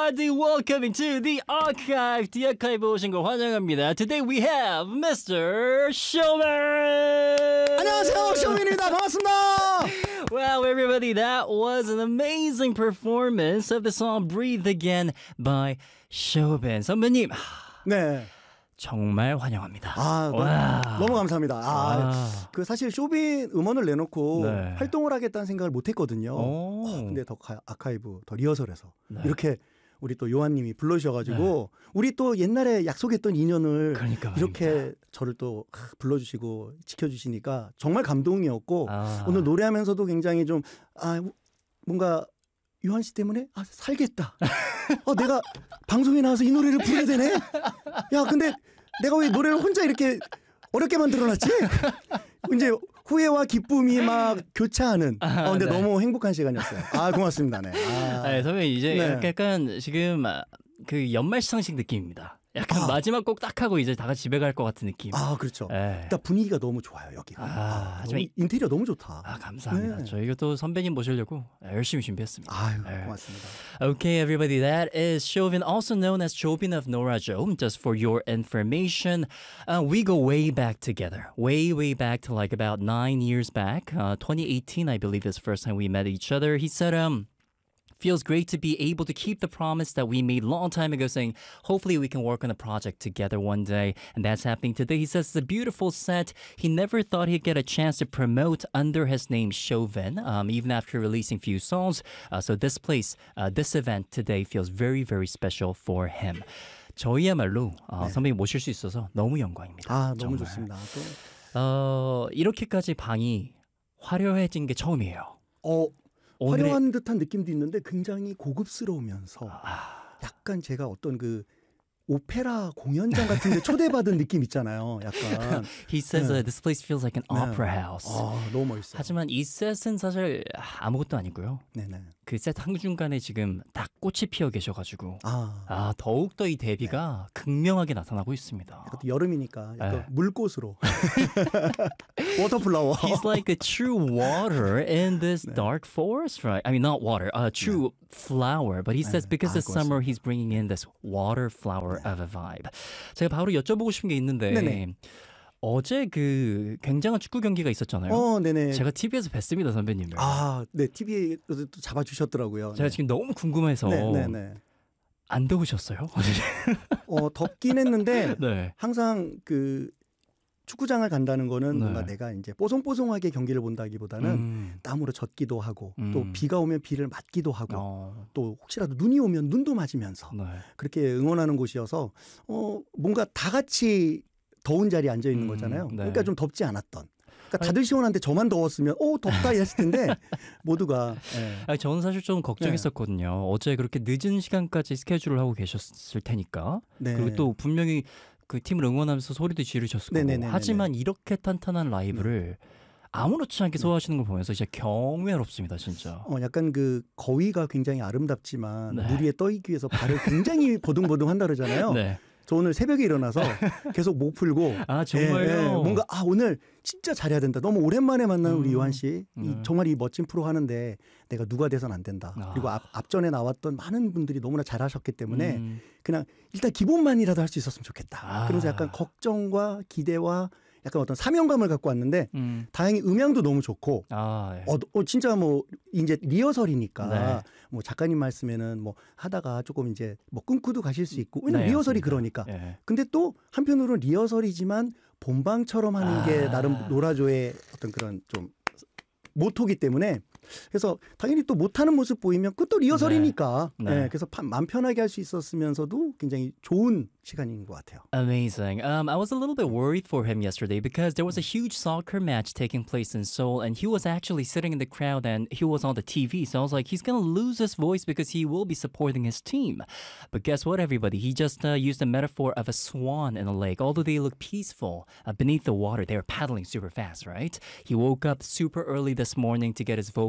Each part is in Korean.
everybody. Welcome to the archive. The archive 오신 거 환영합니다. Today we have Mr. Showman. 안녕하세요, 쇼맨입니다. 반갑습니다. Wow, everybody, that was an amazing performance of the song Breathe Again by Showman. 선배님, 네. 정말 환영합니다. 너무 감사합니다. 그 사실 쇼빈 음원을 내놓고 네. 활동을 하겠다는 생각을 못 했거든요. 근데 더 아카이브, 더 리허설에서 이렇게 우리 또 요한님이 불러주셔가지고 우리 또 옛날에 약속했던 인연을 그러니까 이렇게 말입니다. 저를 또 불러주시고 지켜주시니까 정말 감동이었고 오늘 노래하면서도 굉장히 좀 뭔가 요한 씨 때문에 살겠다. 내가 방송에 나와서 이 노래를 부르게 되네. 야, 근데 내가 왜 노래를 혼자 이렇게 어렵게 만들어놨지? 이제 후회와 기쁨이 막 교차하는. 근데 네. 너무 행복한 시간이었어요. 고맙습니다. 네. 네, 선배님 이제 네. 약간 지금 그 연말 시상식 느낌입니다. 약간 마지막 곡 딱 하고 이제 다 같이 집에 갈 것 같은 느낌. 그렇죠. 네. 일단 분위기가 너무 좋아요, 여기가. 하지만 인테리어 너무 좋다. 감사합니다. 네. 저희가 또 선배님 모시려고 열심히 준비했습니다. 고맙습니다. Okay, everybody, that is Chauvin, also known as Chauvin of Norajo. Just for your information, we go way back together. Way back to like about 9 years back. 2018, I believe, is the first time we met each other. He said, feels great to be able to keep the promise that we made a long time ago, saying hopefully we can work on a project together one day. And that's happening today. He says it's a beautiful set. He never thought he'd get a chance to promote under his name Chauvin, even after releasing few songs. So this event today feels very special for him. 저희야말로 선배님 모실 수 있어서 너무 영광입니다. 너무 정말. 좋습니다. 이렇게까지 방이 화려해진 게 처음이에요. 화려한 듯한 느낌도 있는데 굉장히 고급스러우면서 약간 제가 어떤 그 오페라 공연장 같은 데 초대받은 느낌 있잖아요. 약간. He says this place feels like an opera house. 너무 멋있어요. 하지만 이 셋은 사실 아무것도 아니고요. 네네. 그 셋 한중간에 지금 다 꽃이 피어 계셔가지고 더욱더 이 데뷔가 극명하게 나타나고 있습니다. 또 여름이니까 약간 물꽃으로. 워터플라워. He's like a true water in this dark forest, right? I mean, not water, true flower. But he says because it's summer, he's bringing in this water flower of a vibe. 제가 바로 여쭤보고 싶은 게 있는데 어제 그 굉장한 축구 경기가 있었잖아요. 네네. 제가 TV에서 뵀습니다, 선배님을. 네, TV에서 또 잡아주셨더라고요. 제가 지금 너무 궁금해서 안 더우셨어요? 덥긴 했는데 네. 항상 그 축구장을 간다는 거는 뭔가 내가 이제 뽀송뽀송하게 경기를 본다기보다는 땀으로 젖기도 하고 또 비가 오면 비를 맞기도 하고 또 혹시라도 눈이 오면 눈도 맞으면서 그렇게 응원하는 곳이어서 뭔가 다 같이 더운 자리에 앉아 있는 거잖아요. 그러니까 좀 덥지 않았던. 그러니까 다들 시원한데 저만 더웠으면 덥다 이랬을 텐데 모두가. 저는 사실 좀 걱정했었거든요. 어제 그렇게 늦은 시간까지 스케줄을 하고 계셨을 테니까. 그리고 또 분명히 그 팀을 응원하면서 소리도 지르셨을 거고. 하지만 이렇게 탄탄한 라이브를 아무렇지 않게 소화하시는 걸 보면서 진짜 경외롭습니다, 진짜. 약간 그 거위가 굉장히 아름답지만 물 위에 떠 있기 위해서 발을 굉장히 보둥보둥 한다 그러잖아요. 저 오늘 새벽에 일어나서 계속 목 풀고 정말요? 뭔가 오늘 진짜 잘해야 된다. 너무 오랜만에 만난 우리 요한 씨. 정말 이 멋진 프로 하는데 내가 누가 돼선 안 된다. 그리고 앞전에 나왔던 많은 분들이 너무나 잘하셨기 때문에 그냥 일단 기본만이라도 할 수 있었으면 좋겠다. 그러면서 약간 걱정과 기대와 약간 어떤 사명감을 갖고 왔는데 다행히 음향도 너무 좋고 진짜 뭐 이제 리허설이니까 뭐 작가님 말씀에는 뭐 하다가 조금 이제 뭐 끊고도 가실 수 있고 왜냐면 리허설이 그러니까 근데 또 한편으로는 리허설이지만 본방처럼 하는 게 나름 노라조의 어떤 그런 좀 모토기 때문에 그래서 당연히 또 못하는 모습 보이면 그것도 리허설이니까 그래서 마음 편하게 할 수 있었으면서도 굉장히 좋은 시간인 것 같아요. Amazing. I was a little bit worried for him yesterday because there was a huge soccer match taking place in Seoul and he was actually sitting in the crowd and he was on the TV. So I was like, he's going to lose his voice because he will be supporting his team. But guess what, everybody? He just used the metaphor of a swan in a lake. Although they look peaceful beneath the water, they were paddling super fast, right? He woke up super early this morning to get his vocal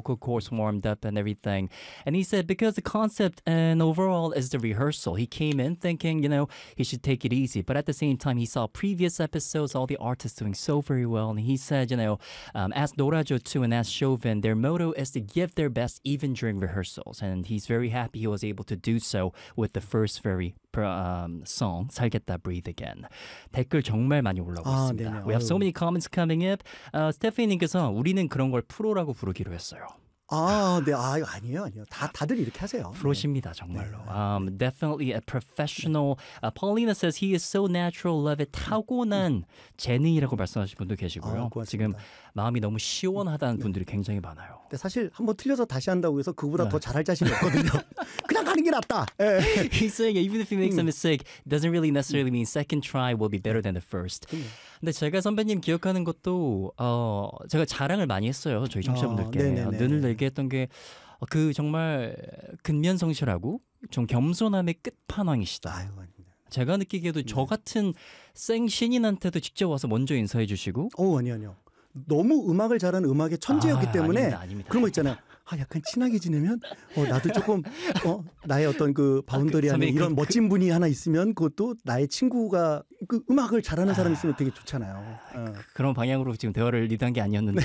vocal cords warmed up and everything. And he said because the concept and overall is the rehearsal, he came in thinking, he should take it easy. But at the same time, he saw previous episodes, all the artists doing so very well. And he said, as Norajo too and as Chauvin, their motto is to give their best even during rehearsals. And he's very happy he was able to do so with the first very song, 살겠다, Breathe Again. 댓글 정말 많이 올라오고 있습니다. 네네. We have so many comments coming up. 스테피님께서 우리는 그런 걸 프로라고 부르기로 했어요. 네. 아니에요. 다들 이렇게 하세요. 프로십니다, 정말로. Definitely a professional. Paulina says he is so natural, love it. 타고난 재능이라고 말씀하신 분도 계시고요. 지금 마음이 너무 시원하다는 분들이 굉장히 많아요. 근데 사실 한번 틀려서 다시 한다고 해서 그보다 더 잘할 자신이 없거든요. 그냥 가는 게 낫다. He's saying even if he makes a mistake, doesn't really necessarily mean second try will be better than the first. 근데 제가 선배님 기억하는 것도 제가 자랑을 많이 했어요. 저희 청취자분들께. 늘 얘기했던 게 그 정말 근면성실하고 좀 겸손함의 끝판왕이시다. 제가 느끼기에도 저 같은 생신인한테도 직접 와서 먼저 인사해 주시고 아니요. 너무 음악을 잘하는 음악의 천재였기 때문에 아닙니다. 그런 거 있잖아요. 약간 친하게 지내면 나도 조금 나의 어떤 그 바운더리 안에 이런 멋진 분이 하나 있으면 그것도 나의 친구가 그 음악을 잘하는 사람이 있으면 되게 좋잖아요. 그런 방향으로 지금 대화를 리드한 게 아니었는데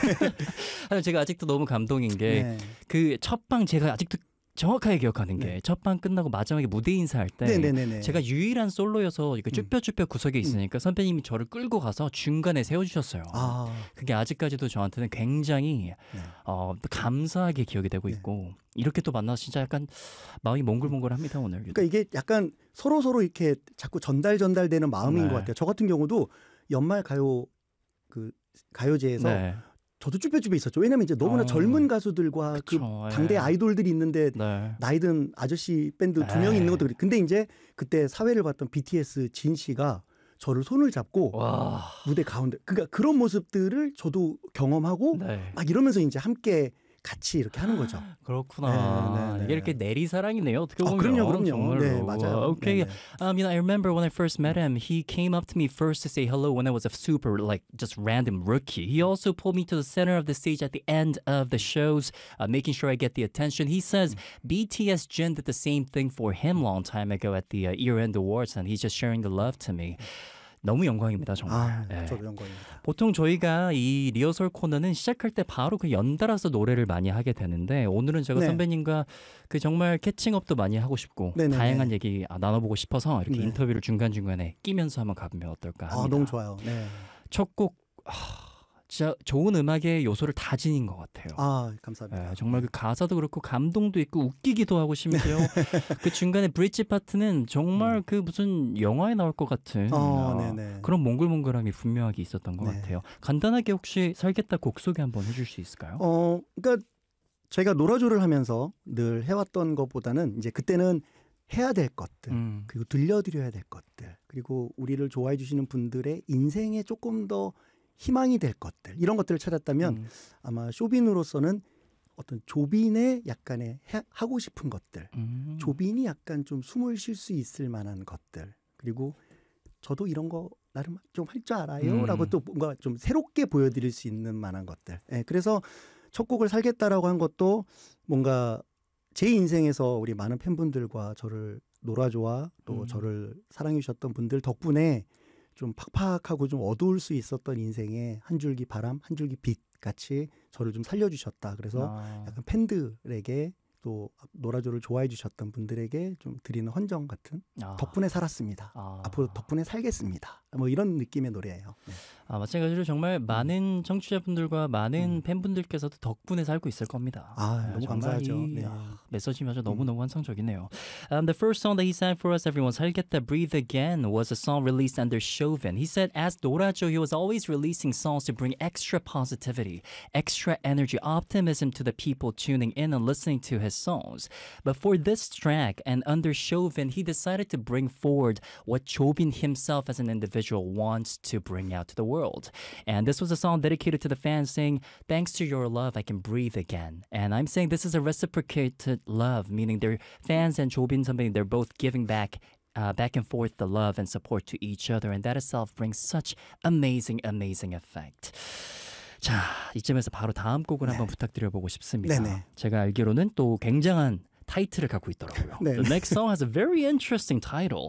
제가 아직도 너무 감동인 게 그 첫방 제가 아직도 정확하게 기억하는 게 첫방 끝나고 마지막에 무대 인사할 때 제가 유일한 솔로여서 이렇게 쭈뼛쭈뼛 구석에 있으니까 선배님이 저를 끌고 가서 중간에 세워주셨어요. 그게 아직까지도 저한테는 굉장히 감사하게 기억이 되고 있고 이렇게 또 만나서 진짜 약간 마음이 몽글몽글합니다 오늘. 그러니까 이게 약간 서로 이렇게 자꾸 전달되는 마음인 것 같아요. 저 같은 경우도 연말 가요제에서 저도 쭈뼛쭈뼛 있었죠. 왜냐면 이제 너무나 젊은 가수들과 그쵸, 그 당대 아이돌들이 있는데 나이든 아저씨 밴드 2명이 있는 것도 그래. 근데 이제 그때 사회를 봤던 BTS 진 씨가 저를 손을 잡고 무대 가운데 그러니까 그런 모습들을 저도 경험하고 막 이러면서 이제 함께 같이 이렇게 하는 거죠. 그렇구나. 이게 이렇게 내리사랑이네요. 어떻게 보면. 그럼요. 정말로. 네, 맞아요. Okay. I remember when I first met him, he came up to me first to say hello when I was a super, just random rookie. He also pulled me to the center of the stage at the end of the shows, making sure I get the attention. He says BTS Jin did the same thing for him long time ago at the year-end awards, and he's just sharing the love to me. 너무 영광입니다, 정말. 저도 영광입니다. 보통 저희가 이 리허설 코너는 시작할 때 바로 그 연달아서 노래를 많이 하게 되는데 오늘은 제가 선배님과 그 정말 캐칭업도 많이 하고 싶고 다양한 얘기 나눠보고 싶어서 이렇게 인터뷰를 중간중간에 끼면서 한번 가보면 어떨까 합니다. 너무 좋아요. 첫 곡 진짜 좋은 음악의 요소를 다 지닌 것 같아요. 감사합니다. 정말 그 가사도 그렇고 감동도 있고 웃기기도 하고 심지어 그 중간에 브릿지 파트는 정말 그 무슨 영화에 나올 것 같은 그런 몽글몽글함이 분명하게 있었던 것 같아요. 간단하게 혹시 살겠다 곡 소개 한번 해줄 수 있을까요? 그러니까 저희가 노라조를 하면서 늘 해왔던 것보다는 이제 그때는 해야 될 것들 그리고 들려드려야 될 것들 그리고 우리를 좋아해 주시는 분들의 인생에 조금 더 희망이 될 것들 이런 것들을 찾았다면 아마 쇼빈으로서는 어떤 조빈의 약간의 하고 싶은 것들 조빈이 약간 좀 숨을 쉴 수 있을 만한 것들 그리고 저도 이런 거 나름 좀 할 줄 알아요 라고 또 뭔가 좀 새롭게 보여드릴 수 있는 만한 것들 그래서 첫 곡을 살겠다라고 한 것도 뭔가 제 인생에서 우리 많은 팬분들과 저를 노라조와 또 저를 사랑해 주셨던 분들 덕분에 좀 팍팍하고 좀 어두울 수 있었던 인생의 한 줄기 바람, 한 줄기 빛 같이 저를 좀 살려주셨다. 그래서 약간 팬들에게 또 노라조를 좋아해 주셨던 분들에게 좀 드리는 헌정 같은 덕분에 살았습니다. 앞으로 덕분에 살겠습니다. 뭐 이런 느낌의 노래예요. 마찬가지로 정말 많은 청취자분들과 많은 팬분들께서도 덕분에 살고 있을 겁니다. 너무 감사하죠. 메시지마저 너무너무 환상적이네요. The first song that he sang for us, everyone, 살겠다, Breathe Again, was a song released under Chauvin. He said as 노라조, he was always releasing songs to bring extra positivity, extra energy, optimism to the people tuning in and listening to his songs. But for this track and under Chauvin, he decided to bring forward what Chauvin himself as an individual wants to bring out to the world. And this was a song dedicated to the fans saying, thanks to your love, I can breathe again. And I'm saying this is a reciprocated love, meaning their fans and Chauvin 선배님, they're both giving back and forth the love and support to each other. And that itself brings such amazing effect. 자, 이쯤에서 바로 다음 곡을 한번 부탁드려보고 싶습니다. 네네. 제가 알기로는 또 굉장한 타이틀을 갖고 있더라고요. 네. The next song has a very interesting title.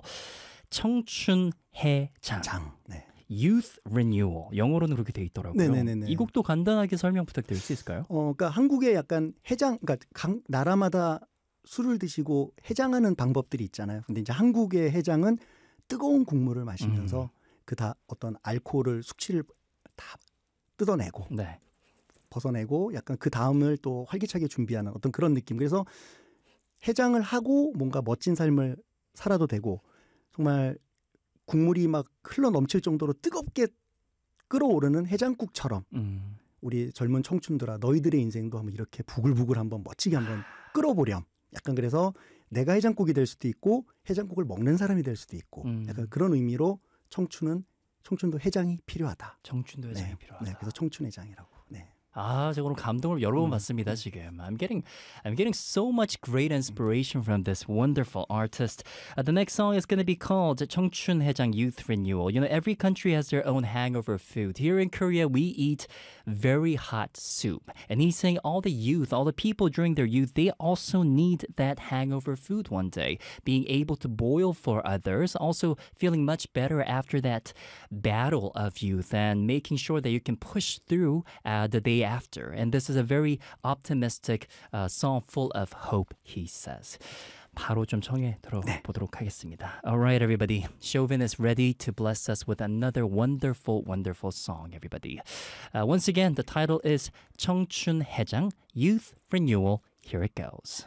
청춘해장. 네. Youth Renewal. 영어로는 그렇게 돼 있더라고요. 네네네네. 이 곡도 간단하게 설명 부탁드릴 수 있을까요? 그러니까 한국에 약간 해장, 그러니까 나라마다 술을 드시고 해장하는 방법들이 있잖아요. 근데 이제 한국의 해장은 뜨거운 국물을 마시면서 그 다 어떤 알코올을 숙취를 다 뜯어내고 네. 벗어내고 약간 그 다음을 또 활기차게 준비하는 어떤 그런 느낌. 그래서 해장을 하고 뭔가 멋진 삶을 살아도 되고 정말 국물이 막 흘러 넘칠 정도로 뜨겁게 끓어오르는 해장국처럼 우리 젊은 청춘들아 너희들의 인생도 한번 이렇게 부글부글 한번 멋지게 한번 끓어보렴. 약간 그래서 내가 해장국이 될 수도 있고 해장국을 먹는 사람이 될 수도 있고 약간 그런 의미로 청춘도 해장이 필요하다. 청춘도 해장이 필요하다. 네, 그래서 청춘해장이라고. 네. 아, 제가 오늘 감동을 여러 번 받습니다 지금. I'm getting so much great inspiration from this wonderful artist. The next song is going to be called 청춘해장 Youth Renewal. You know, every country has their own hangover food. Here in Korea, we eat very hot soup. And he's saying all the youth, all the people during their youth, they also need that hangover food one day. Being able to boil for others, also feeling much better after that battle of youth and making sure that you can push through the day after. And this is a very optimistic song full of hope, he says. 바로 좀 청해 들어보도록 하겠습니다. All right, everybody. Chauvin is ready to bless us with another wonderful, wonderful song, everybody. Once again, the title is 청춘해장, Youth Renewal. Here it goes.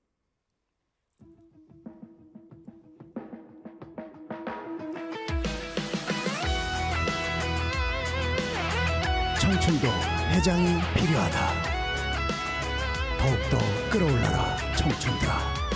청춘도 해장이 필요하다. 더욱더 끌어올라라 청춘들아.